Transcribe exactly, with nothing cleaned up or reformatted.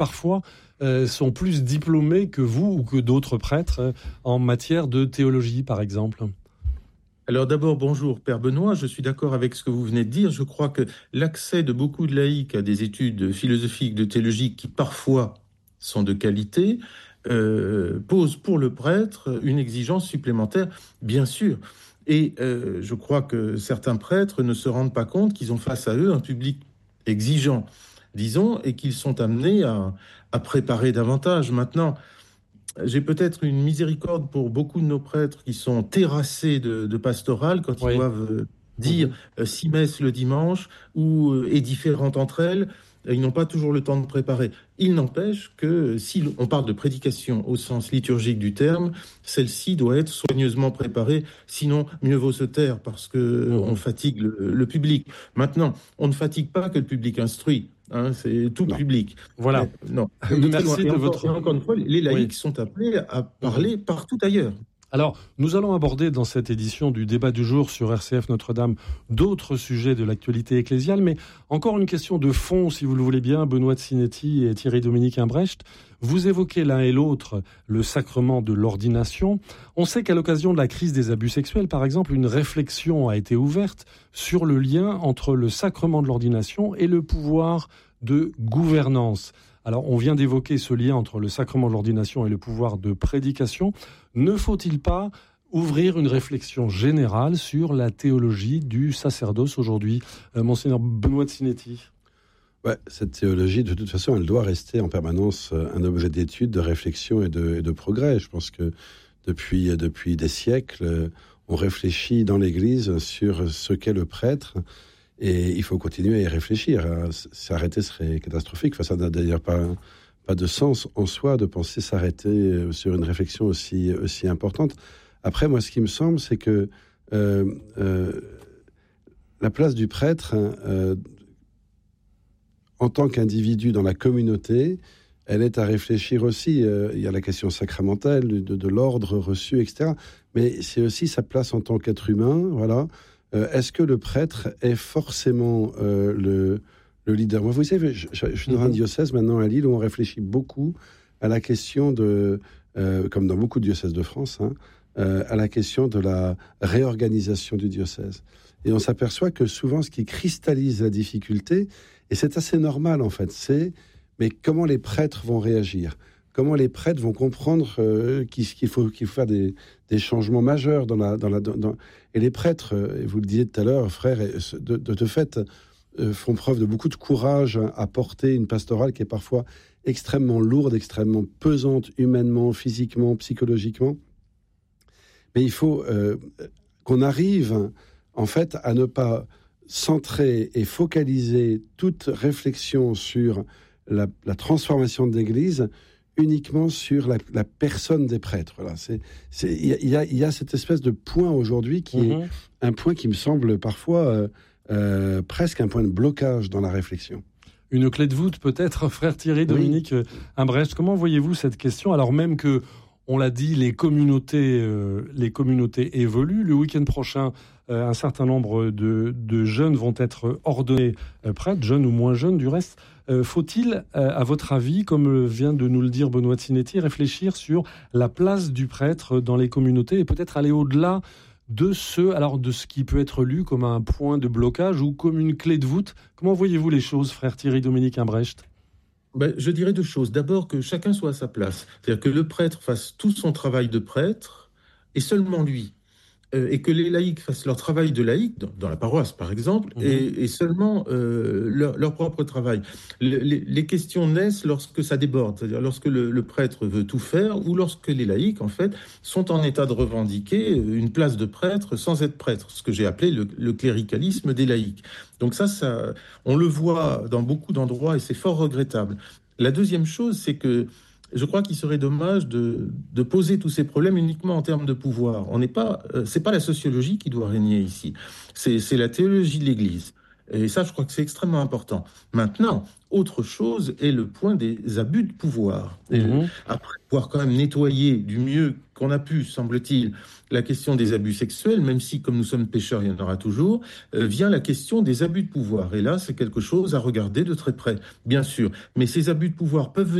parfois euh, sont plus diplômés que vous ou que d'autres prêtres euh, en matière de théologie, par exemple? Alors d'abord, bonjour Père Benoît, je suis d'accord avec ce que vous venez de dire. Je crois que l'accès de beaucoup de laïcs à des études philosophiques, de théologie, qui parfois sont de qualité, euh, pose pour le prêtre une exigence supplémentaire, bien sûr. Et euh, je crois que certains prêtres ne se rendent pas compte qu'ils ont face à eux un public exigeant, disons, et qu'ils sont amenés à, à préparer davantage. Maintenant, j'ai peut-être une miséricorde pour beaucoup de nos prêtres qui sont terrassés de, de pastoral quand ils Oui. doivent euh, dire Mhm. euh, six messes le dimanche ou euh, et différentes entre elles. Ils n'ont pas toujours le temps de préparer. Il n'empêche que euh, si on parle de prédication au sens liturgique du terme, celle-ci doit être soigneusement préparée. Sinon, mieux vaut se taire parce que euh, on Mhm. fatigue le, le public. Maintenant, on ne fatigue pas que le public instruit. Hein, c'est tout Non. public. Voilà. Mais non, de très loin. Merci Et de encore, votre... et encore une fois, les Oui. laïcs sont appelés à parler Mhm. partout ailleurs. Alors, nous allons aborder dans cette édition du débat du jour sur R C F Notre-Dame d'autres sujets de l'actualité ecclésiale, mais encore une question de fond, si vous le voulez bien, Benoît de Sinetti et Thierry-Dominique Imbrecht. Vous évoquez l'un et l'autre le sacrement de l'ordination. On sait qu'à l'occasion de la crise des abus sexuels, par exemple, une réflexion a été ouverte sur le lien entre le sacrement de l'ordination et le pouvoir de gouvernance. Alors, on vient d'évoquer ce lien entre le sacrement de l'ordination et le pouvoir de prédication. Ne faut-il pas ouvrir une réflexion générale sur la théologie du sacerdoce aujourd'hui, euh, Monseigneur Benoît de Sinetti? Ouais, cette théologie, de toute façon, elle doit rester en permanence un objet d'étude, de réflexion et de, et de progrès. Je pense que depuis, depuis des siècles, on réfléchit dans l'Église sur ce qu'est le prêtre. Et il faut continuer à y réfléchir. S'arrêter serait catastrophique. Enfin, ça n'a d'ailleurs pas, pas de sens en soi de penser s'arrêter sur une réflexion aussi, aussi importante. Après, moi, ce qui me semble, c'est que euh, euh, la place du prêtre, euh, en tant qu'individu dans la communauté, elle est à réfléchir aussi. Euh, il y a la question sacramentelle, de, de l'ordre reçu, et cetera. Mais c'est aussi sa place en tant qu'être humain, voilà. Euh, est-ce que le prêtre est forcément euh, le, le leader? Moi, vous savez, je, je, je suis dans un diocèse maintenant à Lille où on réfléchit beaucoup à la question de, euh, comme dans beaucoup de diocèses de France, hein, euh, à la question de la réorganisation du diocèse. Et on s'aperçoit que souvent, ce qui cristallise la difficulté, et c'est assez normal en fait, c'est mais comment les prêtres vont réagir? Comment les prêtres vont comprendre euh, qu'il, qu'il, faut, qu'il faut faire des, des changements majeurs dans la... Dans la dans, dans... Et les prêtres, et vous le disiez tout à l'heure, frère, de, de, de fait, euh, font preuve de beaucoup de courage à porter une pastorale qui est parfois extrêmement lourde, extrêmement pesante, humainement, physiquement, psychologiquement. Mais il faut euh, qu'on arrive, en fait, à ne pas centrer et focaliser toute réflexion sur la, la transformation de l'Église uniquement sur la, la personne des prêtres. Voilà, c'est, c'est, il y a, il y a cette espèce de point aujourd'hui qui mmh. est un point qui me semble parfois euh, euh, presque un point de blocage dans la réflexion. Une clé de voûte peut-être, frère Thierry, Dominique oui. Imbrecht. Comment voyez-vous cette question, alors même que, on l'a dit, les communautés, euh, les communautés évoluent. Le week-end prochain, euh, un certain nombre de, de jeunes vont être ordonnés euh, prêtres, jeunes ou moins jeunes du reste. Euh, faut-il, euh, à votre avis, comme vient de nous le dire Benoît de Sinetti, réfléchir sur la place du prêtre dans les communautés et peut-être aller au-delà de ce, alors de ce qui peut être lu comme un point de blocage ou comme une clé de voûte? Comment voyez-vous les choses, frère Thierry Dominique Imbrecht? Ben, je dirais deux choses. D'abord, que chacun soit à sa place. C'est-à-dire que le prêtre fasse tout son travail de prêtre, et seulement lui. Euh, et que les laïcs fassent leur travail de laïc, dans, dans la paroisse par exemple, mmh. et, et seulement euh, leur, leur propre travail. Le, les, les questions naissent lorsque ça déborde, c'est-à-dire lorsque le, le prêtre veut tout faire, ou lorsque les laïcs, en fait, sont en état de revendiquer une place de prêtre sans être prêtre, ce que j'ai appelé le, le cléricalisme des laïcs. Donc ça, ça, on le voit dans beaucoup d'endroits, et c'est fort regrettable. La deuxième chose, c'est que je crois qu'il serait dommage de, de poser tous ces problèmes uniquement en termes de pouvoir. On n'est pas, euh, c'est pas la sociologie qui doit régner ici, c'est, c'est la théologie de l'Église. Et ça, je crois que c'est extrêmement important. Maintenant, autre chose est le point des abus de pouvoir. Et Mhm. après pouvoir quand même nettoyer du mieux qu'on a pu, semble-t-il, la question des abus sexuels, même si, comme nous sommes pécheurs, il y en aura toujours, euh, vient la question des abus de pouvoir. Et là, c'est quelque chose à regarder de très près, bien sûr. Mais ces abus de pouvoir peuvent